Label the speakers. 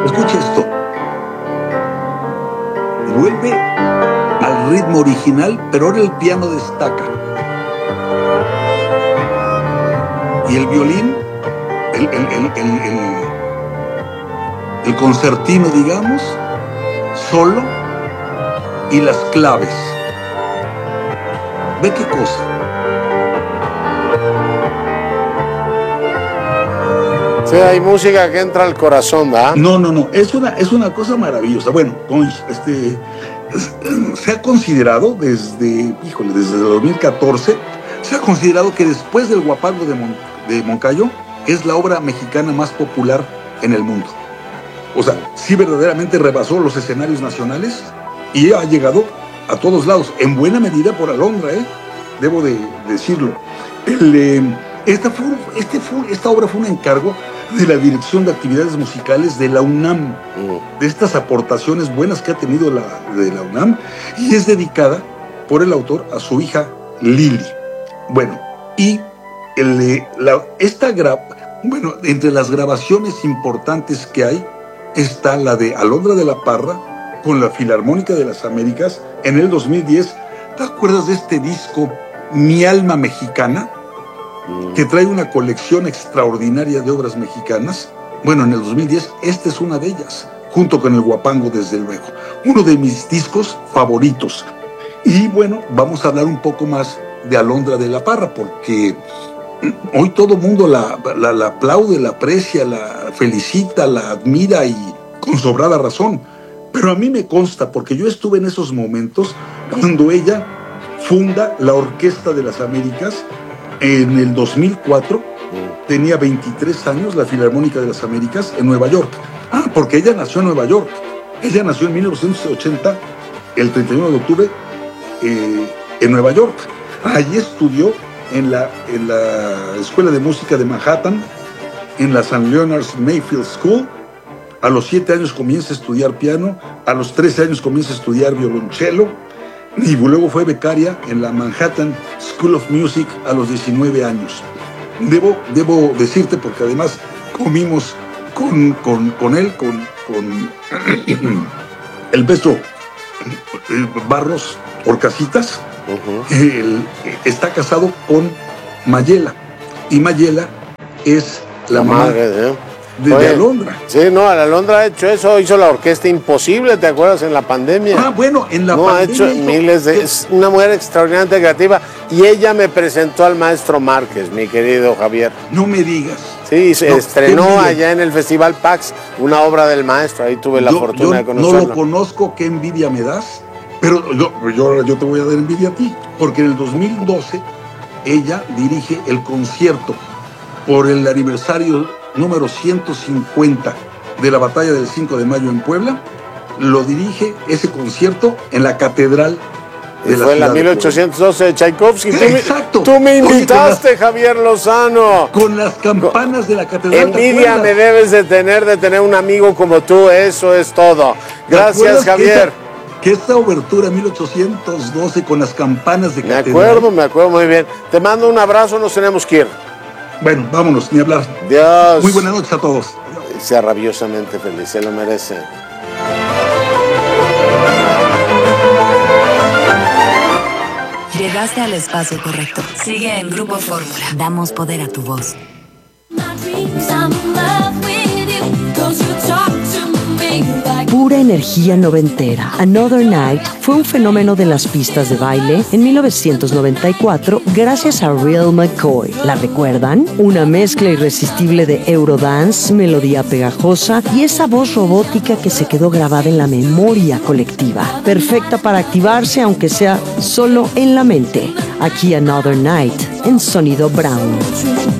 Speaker 1: Escuche esto. Vuelve al ritmo original, pero ahora el piano destaca. Y el violín, el concertino, digamos, solo, y las claves. ¿Ve qué cosa?
Speaker 2: Sí, hay música que entra al corazón, ¿verdad?
Speaker 1: No, es una cosa maravillosa. Bueno, se ha considerado desde 2014, se ha considerado que después del Huapango de Moncayo es la obra mexicana más popular en el mundo. O sea, sí verdaderamente rebasó los escenarios nacionales y ha llegado a todos lados, en buena medida por Alondra, debo de decirlo. Esta obra fue un encargo de la Dirección de Actividades Musicales de la UNAM, de estas aportaciones buenas que ha tenido de la UNAM, y es dedicada por el autor a su hija Lili. Bueno, y entre las grabaciones importantes que hay está la de Alondra de la Parra con la Filarmónica de las Américas en el 2010. ¿Te acuerdas de este disco Mi Alma Mexicana? Que trae una colección extraordinaria de obras mexicanas. Bueno, en el 2010, esta es una de ellas, junto con el Huapango, desde luego. Uno de mis discos favoritos. Y bueno, vamos a hablar un poco más de Alondra de la Parra, porque hoy todo el mundo la aplaude, la aprecia, la felicita, la admira, y con sobrada razón. Pero a mí me consta, porque yo estuve en esos momentos cuando ella funda la Orquesta de las Américas. En el 2004 tenía 23 años, la Filarmónica de las Américas, en Nueva York. Porque ella nació en Nueva York. Ella nació en 1980, el 31 de octubre, en Nueva York. Allí estudió en la Escuela de Música de Manhattan, en la St. Leonard's Mayfield School. A los 7 años comienza a estudiar piano, a los 13 años comienza a estudiar violonchelo, y luego fue becaria en la Manhattan School of Music a los 19 años. Debo decirte, porque además comimos con él, con el maestro Barros Orcasitas. Está casado con Mayela, y Mayela es la madre de Alondra.
Speaker 2: Sí, no, Alondra ha hecho eso, hizo la Orquesta Imposible, ¿te acuerdas? En la pandemia.
Speaker 1: Bueno, en la pandemia.
Speaker 2: Ha hecho miles de... Es una mujer extraordinariamente creativa, y ella me presentó al maestro Márquez, mi querido Javier.
Speaker 1: No me digas.
Speaker 2: Sí, se estrenó allá en el Festival Pax una obra del maestro, ahí tuve la fortuna de conocerlo.
Speaker 1: No lo conozco, qué envidia me das, pero yo te voy a dar envidia a ti, porque en el 2012 ella dirige el concierto por el aniversario número 150 de la batalla del 5 de mayo en Puebla. Lo dirige ese concierto en la Catedral de la
Speaker 2: Fue en la
Speaker 1: ciudad
Speaker 2: 1812 de Tchaikovsky.
Speaker 1: Exacto.
Speaker 2: Tú me invitaste, Javier Lozano.
Speaker 1: Con las campanas de la Catedral.
Speaker 2: Envidia me debes de tener un amigo como tú, eso es todo. Gracias, Javier.
Speaker 1: Que esta obertura 1812 con las campanas de Catedral.
Speaker 2: Me acuerdo muy bien. Te mando un abrazo, nos tenemos que ir.
Speaker 1: Bueno, vámonos, ni hablar.
Speaker 2: Dios.
Speaker 1: Muy buenas noches a todos.
Speaker 2: Sea rabiosamente feliz, se lo merece.
Speaker 3: Llegaste al espacio correcto. Sigue en Grupo Fórmula. Damos poder a tu voz. Pura energía noventera. Another Night fue un fenómeno de las pistas de baile en 1994 gracias a Real McCoy. ¿La recuerdan? Una mezcla irresistible de Eurodance, melodía pegajosa y esa voz robótica que se quedó grabada en la memoria colectiva. Perfecta para activarse aunque sea solo en la mente. Aquí Another Night en Sonido Brown.